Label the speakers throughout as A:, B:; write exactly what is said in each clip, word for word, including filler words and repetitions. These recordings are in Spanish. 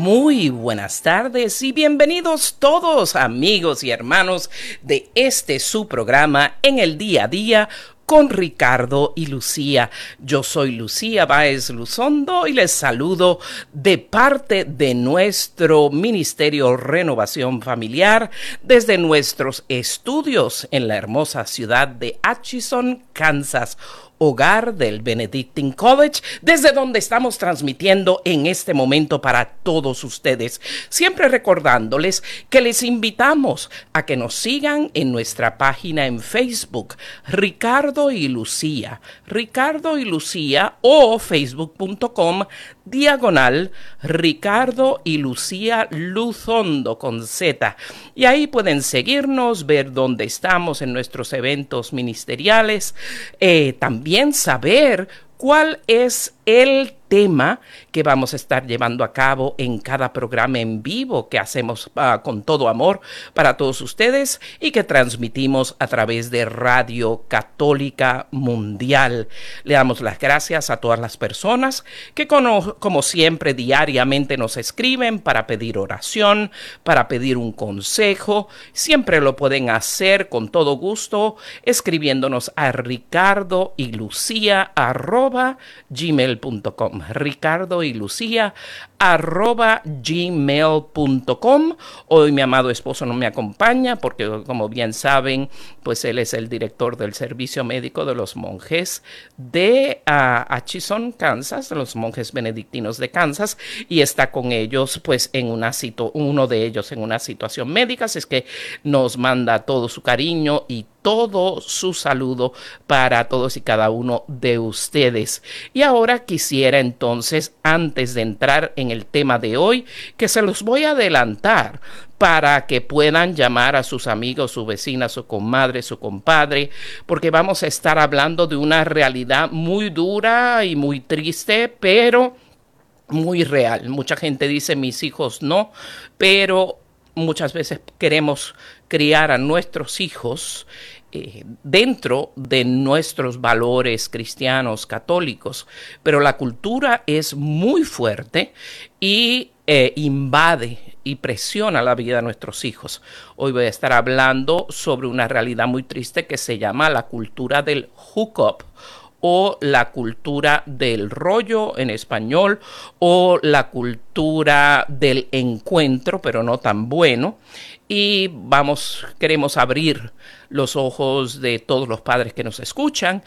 A: Muy buenas tardes y bienvenidos todos amigos y hermanos de este su programa En el Día a Día con Ricardo y Lucía. Yo soy Lucía Báez Luzondo y les saludo de parte de nuestro Ministerio Renovación Familiar desde nuestros estudios en la hermosa ciudad de Atchison, Kansas, hogar del Benedictine College, desde donde estamos transmitiendo en este momento para todos ustedes. Siempre recordándoles que les invitamos a que nos sigan en nuestra página en Facebook, Ricardo y Lucía, Ricardo y Lucía, o facebook punto com diagonal Ricardo y Lucía Luzondo con Z. Y ahí pueden seguirnos, ver dónde estamos en nuestros eventos ministeriales, eh, también saber cuál es el tema que vamos a estar llevando a cabo en cada programa en vivo que hacemos uh, con todo amor para todos ustedes y que transmitimos a través de Radio Católica Mundial. Le damos las gracias a todas las personas que como, como siempre diariamente nos escriben para pedir oración, para pedir un consejo. Siempre lo pueden hacer con todo gusto escribiéndonos a ricardo y lucía arroba gmail punto com. Ricardo y Lucía arroba gmail punto com. Hoy mi amado esposo no me acompaña porque, como bien saben, pues él es el director del servicio médico de los monjes de uh, Atchison, Kansas, de los monjes benedictinos de Kansas, y está con ellos, pues, en una situ- uno de ellos en una situación médica. Así es que nos manda todo su cariño y todo su saludo para todos y cada uno de ustedes. Y ahora quisiera entonces, antes de entrar en el tema de hoy, que se los voy a adelantar para que puedan llamar a sus amigos, su vecina, su comadre, su compadre, porque vamos a estar hablando de una realidad muy dura y muy triste, pero muy real. Mucha gente dice, mis hijos no, pero muchas veces queremos criar a nuestros hijos eh, dentro de nuestros valores cristianos, católicos, pero la cultura es muy fuerte y eh, invade y presiona la vida de nuestros hijos. Hoy voy a estar hablando sobre una realidad muy triste que se llama la cultura del hookup, o la cultura del rollo en español, o la cultura del encuentro, pero no tan bueno. Y vamos, queremos abrir los ojos de todos los padres que nos escuchan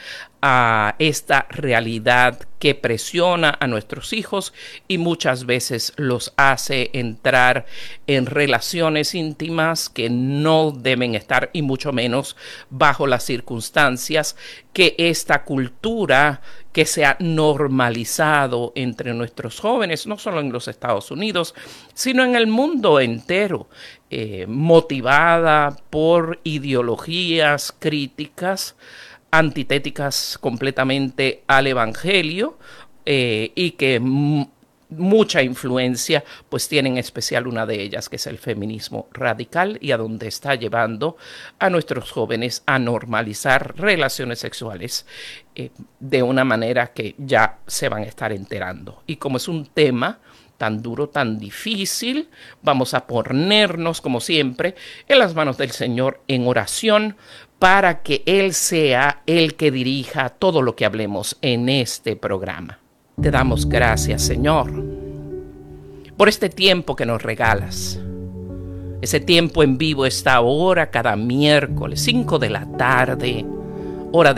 A: a esta realidad que presiona a nuestros hijos y muchas veces los hace entrar en relaciones íntimas que no deben estar, y mucho menos bajo las circunstancias que esta cultura que se ha normalizado entre nuestros jóvenes, no solo en los Estados Unidos, sino en el mundo entero, eh, motivada por ideologías críticas, antitéticas completamente al Evangelio, eh, y que m- mucha influencia pues tiene, en especial una de ellas, que es el feminismo radical, y a donde está llevando a nuestros jóvenes a normalizar relaciones sexuales eh, de una manera que ya se van a estar enterando. Y como es un tema tan duro, tan difícil, vamos a ponernos, como siempre, en las manos del Señor en oración para que Él sea el que dirija todo lo que hablemos en este programa. Te damos gracias, Señor, por este tiempo que nos regalas. Ese tiempo en vivo, esta hora, cada miércoles, cinco de la tarde, hora de